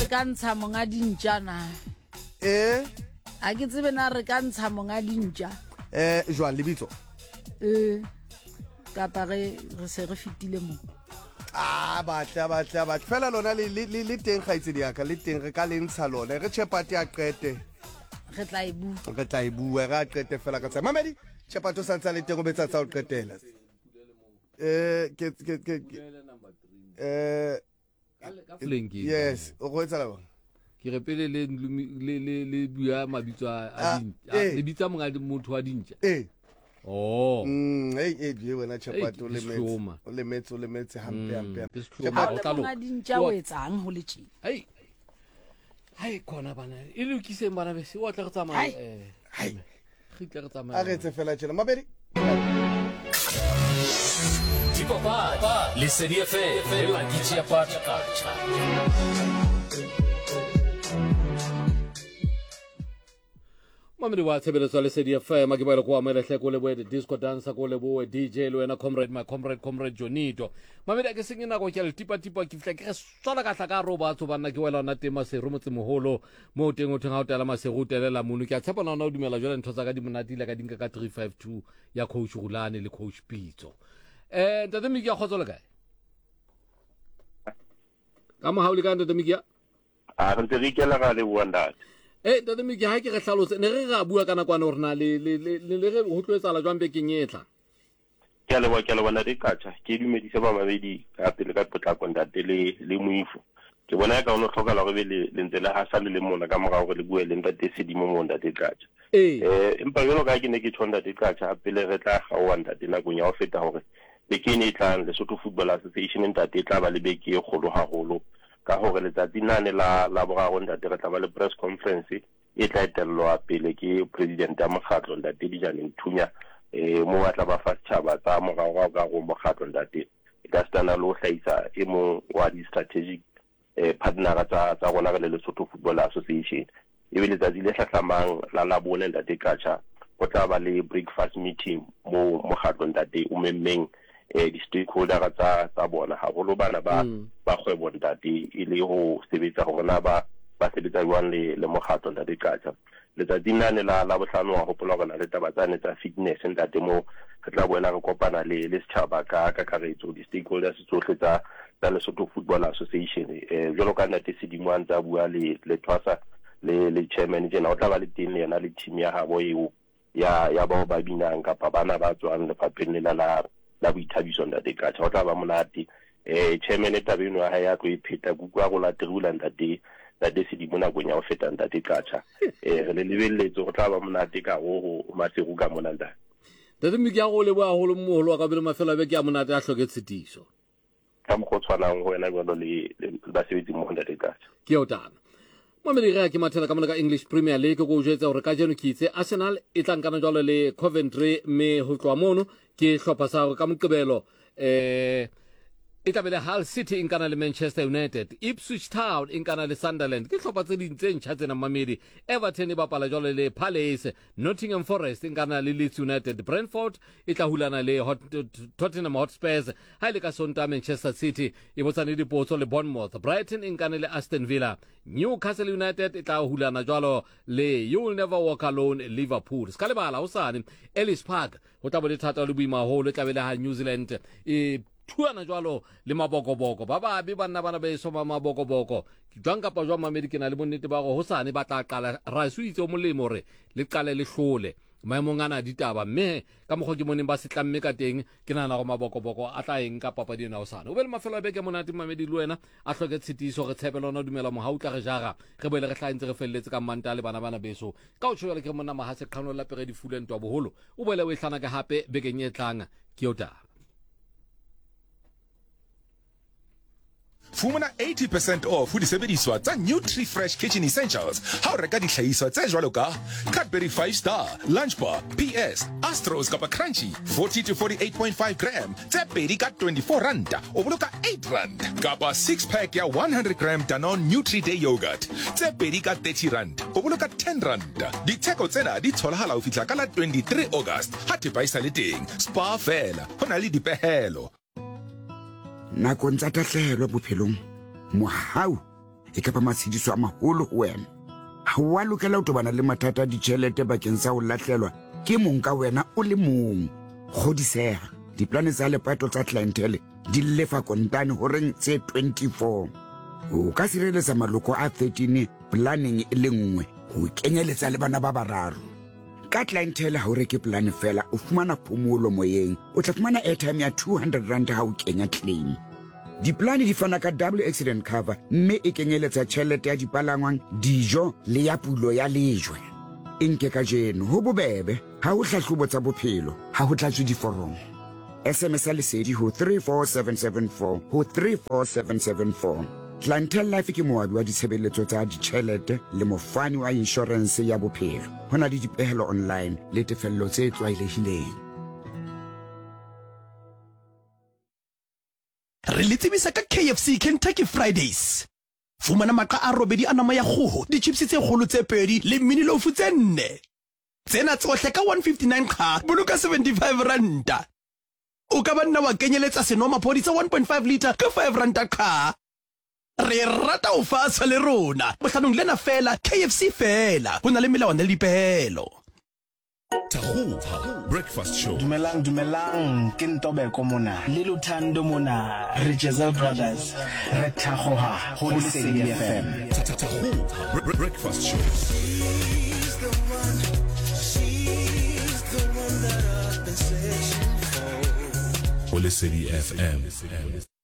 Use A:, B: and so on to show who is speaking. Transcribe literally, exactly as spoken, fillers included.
A: ka ntsha monga dintja na
B: eh
A: a ke tsebe na re ka ntsha monga dintja
B: eh jwa lebitso
A: eh kapa re re se re fitile mo
B: ah batla batla batla fela lona le le le teng gaitse di aka le teng re ka le ntsha lona re chepati a qete
A: re tla e bu
B: re tla e bua ra qete fela ka tsa mamedi chepato santsa le teng o betsa tsa o qetela eh ke ke ke eh yes o go etsa la bona
C: ke re pele le le le bua mabitso a dintja le bitsa monga motho wa dintja
B: eh
C: oh
B: mm eh eh je wena chepato le metsi le metsi le metsi hampe hampe
A: chepato monga dintja o etsang ho le tjena
C: hey hai kona bana e lokiseng bana be se wa tla re tsamaya eh
B: hai
C: khitla re tsamaya
B: a re tse fela tjena mabedi
D: Papa, Lesedi F M, la D J Culture.
C: Mamedi wa tshebeletso Lesedi F M ke ba le go amela hle go le bo disco dancer go le bo D J le wena comrade my comrade comrade Jonito. Mamedi ke seng nako ke le tipa tipa ke fitla ke re swala ka tla ka roba tso bana ke wela na tema se ro motse moholo mo teng o thenga o tela ma se go telela munu ke a tshepa na o dumela jwale ntho tsa ka di monatile ka dinka ka three five two ya coach Gulane le coach Pitso. Eh ntate Miki a khotso le kae ka mo ha o le ka ntate Miki a
E: a re ntse re ikela ga le buanda
C: eh ntate Miki ha ke re hlalose ne re ga bua kana kwana rena le le le re ho tloetsala jwang be ke nyetla
E: ke le wa ke le bona di kacha ke dumedise ba mabedi ka pele ka potlako ntate le le moifo ke bona ka ono tlhoka la go be le ntse le ha sa le mona ka morago re le bua le ntate Sedimo mo ntate kacha eh empa yona ka ke ne ke tshonda di kacha pele re tla ga o ntate na go nya o feta hore le ke ne tlang le Lesotho Football Association ntate tla ba le beke e golo haholo ka hore le tsatsi nane la la boraro ntate re tla ba le press conference e tla etelwa pele ke president ya mokgatlo ntate Dijane Nthunya eh mo batla ba fa tshaba tsa morao ka go mokgatlo ntate e ka stana lo hlaisa e mo wa di strategic eh partner tsa tsa rona le Lesotho Football Association e be le tsatsi le hlahlamang la la bone ntate kacha go tla ba le breakfast meeting mo mokgatlo ntate o memmeng eh di stakeholder tsa tsa bona ha bolo bana ba ba kgwebo ntate e le ho sebetsa hona ba ba sebetsa jwang le le mokgatlo ntate kacha le tsa dinane la la bohlano wa hopola bona le taba tsane tsa fitness ntate mo re tla boela re kopana le le setjhaba ka ka karetso di stakeholders tsohle tsa tsa Lesotho Football Association eh jalo ka ntate Sedimo a ntsa bua le le twasa le le chairman jena o tla ba le teng yena le team ya habo eo ya ya ba ba binang ka pa bana ba tswang le papeng la la la boithabiso ntate kacha o tla ba monate eh chairman e tabeno ha ya tlo ipheta kukwa go la trula ntate ntate Sedimo na go nya o feta ntate kacha eh re le lebelletse go tla ba monate ka go masego ka mona ntate
C: ntate Miki a go le ba holo moholo wa ka bele mafela be ke a monate a hloke tshitiso
E: ka mo go tshwanang go wena go le ba sebetsi mo ntate kacha
C: ke o tana Mamedi ga ke mathela ka mona ka English Premier League go jetsa hore ka jeno ke itse Arsenal e tlankana jwalo le Coventry me ho tloa mono ke hlopha sa ka moqebelo eh e tabele Hull City in kana le Manchester United Ipswich Town in kana le Sunderland ke hlopha tse ding tse ntjha tsena Mamedi Everton e bapala jwalo le Palace Nottingham Forest in kana le Leeds United Brentford e tla hulana le Hot, Tottenham Hotspurs ha ile ka sonta Manchester City e botsane dipotso le Bournemouth Brighton in kana le Aston Villa Newcastle United e tla hulana jwalo le You'll Never Walk Alone Liverpool ska lebala usane Ellis Park ho tla bo le thata le boima holo tla bele ha New Zealand e thuana jwalo le mabokoboko ba ba be bana bana be so mabokoboko jwang ka pa jwa Mamedi ke na le bonnete ba go hosane ba tla qala ra suitse o molemo re le qale le hlole maemong ana ditaba mme ka mogho ke moneng ba se tlamme ka teng ke nana go mabokoboko a tla eng ka papadi ena osane o be le mafelo a beke monate Mamedi le wena a hloke tshitiso re tshepelo na dumela mo ha utla re jara re boele re hlaintse re felletse ka manta le bana bana beso ka o tshwela ke monna mahase kgano la pere di fulento a boholo o boele o ihlana ka hape beke nyetlang ke ota
F: Fumana eighty percent off ho disebediswa tsa Nutri-Fresh Kitchen Essentials ha o reka dihlahiswa tse jwalo ka Cadbury five star, Lunch Bar, P S, Astros kapa Crunchy forty to forty-eight point five gram tse pedi ka twenty-four rand o boloka eight rand kapa six pack ya one hundred gram Danone Nutri-Day yogurt tse pedi ka thirty rand o boloka ten rand ditheko tsena di tholahala ho fihla ka la twenty-three August ha thepa e sa le teng Spar fela ho na le dipehelo
G: nakong tsa tahlehelo bophelong mohau e ka ba matshediso a maholo ho wena. Ha wa lokela ho tobana le mathata a ditjhelete bakeng sa ho lahlelwa ke mong ka wena o le mong. Kgodiseha, diplane tsa lepato tsa clientele di lefa kontane horeng tse twenty-four. O ka sireletsa maloko a thirteen planning e le nngwe ho kenyeletsa le bana ba bararo. Ka clientele ha o reke plan fela o fumana phomolo moyeng, o tla fumana airtime ya two hundred rand ha o kenya claim. Diplane di fana ka double accident cover mme e kenyeletsa tjhelete ya dipalangwang, dijo le ya pulo ya lejwe. Enke ka jeno ho bobebe ha o hlahlobo tsa bophelo ha ho tlatswe diforomo. S M S a lesedi ho three four seven seven four ho three four seven seven four. Clientele Life ke moabi wa ditshebeletso tsa ditjhelete le mofani wa insurance ya bophelo. Hona le dipehelo online le tefello tse tlwaelehileng.
H: Re le tsebisa ka K F C Kentucky Fridays. Fumana maqa a robedi a nama ya kgoho, di-chips tse kgolo tse pedi le mini loaf tse nne. Tsena tsohle ka one fifty-nine kha, boloka seventy-five ranta. O ka banna wa kenyeletsa senomaphodi tsa one point five litre ka five ranta kha. Re rata ho fasa le rona. Bohlanong lena fela K F C fela. Ho na le melawana le dipehelo.
F: Tahu Breakfast Show.
I: Dumelang dumelang ke Ntobeko mona le Luthando mona re Jezza Brothers re thagoha ho Lesedi F M.
F: Tahu Breakfast Show.
J: She's the one, she's the one that I've been searching for.
F: Lesedi F M.